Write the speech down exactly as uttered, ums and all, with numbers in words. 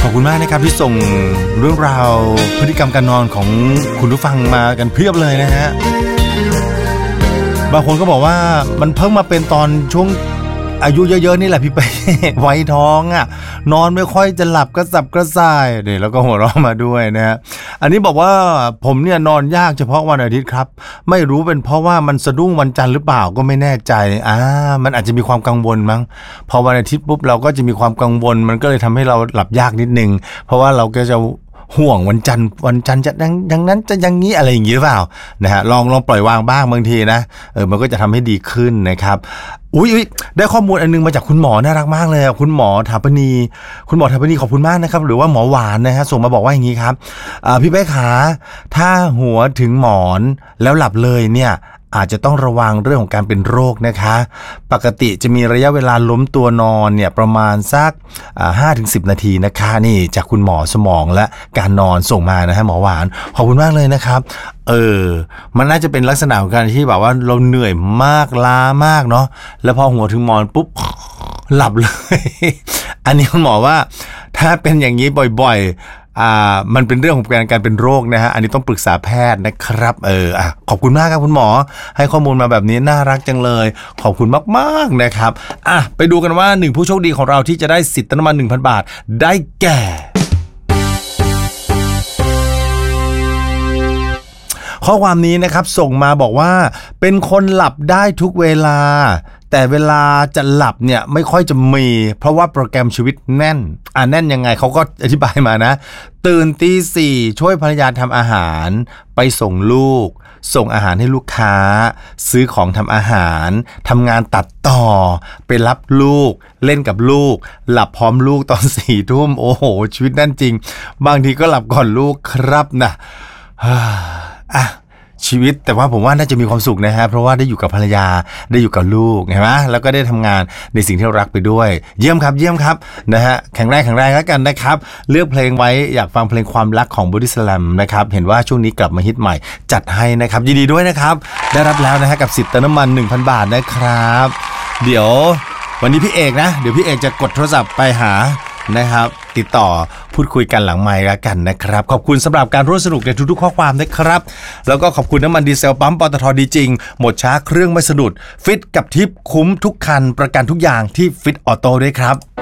ขอบคุณมากนะครับที่ส่งเรื่องราวพฤติกรรมการนอนของคุณผู้ฟังมากันเพียบเลยนะฮะบางคนก็บอกว่ามันเพิ่งมาเป็นตอนช่วงอายุเยอะๆนี่แหละพี่ไป ไว้ท้องอ่ะนอนไม่ค่อยจะหลับกระสับกระส่ายเดี๋ยวแล้วก็หัวเราะมาด้วยนะฮะอันนี้บอกว่าผมเนี่ยนอนยากเฉพาะวันอาทิตย์ครับไม่รู้เป็นเพราะว่ามันสะดุ้งวันจันทร์หรือเปล่าก็ไม่แน่ใจอ่ามันอาจจะมีความกังวลมั้งพอวันอาทิตย์ปุ๊บเราก็จะมีความกังวลมันก็เลยทำให้เราหลับยากนิดนึงเพราะว่าเราก็จะห่วงวันจันทร์วันจันทร์จะอย่างนั้นจะอย่างนี้อะไรอย่างนี้หรือเปล่านะฮะลองลองปล่อยวางบ้างบางทีนะเออมันก็จะทำให้ดีขึ้นนะครับอุ้ยอุ้ยได้ข้อมูลอันนึงมาจากคุณหมอน่ารักมากเลยคุณหมอถาปนีคุณหมอถาปนีขอบคุณมากนะครับหรือว่าหมอหวานนะฮะส่งมาบอกว่าอย่างนี้ครับพี่เป้ขาถ้าหัวถึงหมอนแล้วหลับเลยเนี่ยอาจจะต้องระวังเรื่องของการเป็นโรคนะคะปกติจะมีระยะเวลาล้มตัวนอนเนี่ยประมาณสัก ห้าถึงสิบ นาทีนะคะนี่จากคุณหมอสมองและการนอนส่งมานะฮะหมอหวานขอบคุณมากเลยนะครับเออมันน่าจะเป็นลักษณะของการที่แบบว่าเราเหนื่อยมากล้ามากเนาะแล้วพอหัวถึงหมอนปุ๊บหลับเลยอันนี้คุณหมอว่าถ้าเป็นอย่างนี้บ่อยๆอ่ามันเป็นเรื่องของการการเป็นโรคนะฮะอันนี้ต้องปรึกษาแพทย์นะครับเอออ่ะขอบคุณมากครับคุณหมอให้ข้อมูลมาแบบนี้น่ารักจังเลยขอบคุณมากๆนะครับอ่ะไปดูกันว่าหนึ่งผู้โชคดีของเราที่จะได้สิทธิ์เติมน้ำมัน หนึ่งพัน บาทได้แก่ข้อความนี้นะครับส่งมาบอกว่าเป็นคนหลับได้ทุกเวลาแต่เวลาจะหลับเนี่ยไม่ค่อยจะมีเพราะว่าโปรแกรมชีวิตแน่นอ่ะแน่นยังไงเขาก็อธิบายมานะตื่นตีสี่ช่วยภรรยาทำอาหารไปส่งลูกส่งอาหารให้ลูกค้าซื้อของทำอาหารทำงานตัดต่อไปรับลูกเล่นกับลูกหลับพร้อมลูกตอนสี่ทุ่มโอ้โหชีวิตแน่นจริงบางทีก็หลับก่อนลูกครับนะอ่ะชีวิตแต่ว่าผมว่าน่าจะมีความสุขนะฮะเพราะว่าได้อยู่กับภรรยาได้อยู่กับลูกเห็นไหมแล้วก็ได้ทำงานในสิ่งที่เรารักไปด้วยเยี่ยมครับเยี่ยมครับนะฮะแข็งแรงแข็งแรงแล้วกันนะครับเลือกเพลงไว้อยากฟังเพลงความรักของ Body Slam นะครับเห็นว่าช่วงนี้กลับมาฮิตใหม่จัดให้นะครับยินดีด้วยนะครับได้รับแล้วนะฮะกับสิทธิ์เติมน้ำมัน หนึ่งพัน บาทนะครับเดี๋ยววันนี้พี่เอกนะเดี๋ยวพี่เอกจะกดโทรศัพท์ไปหานะครับติดต่อพูดคุยกันหลังไมค์แล้วกันนะครับขอบคุณสำหรับการร่วมสนุกในทุกๆข้อความนะครับแล้วก็ขอบคุณน้ำมันดีเซลปั๊มปตทดีจริงหมดช้าเครื่องไม่สะดุดฟิตกับทิปคุ้มทุกคันประกันทุกอย่างที่ฟิตออโต้ด้วยครับ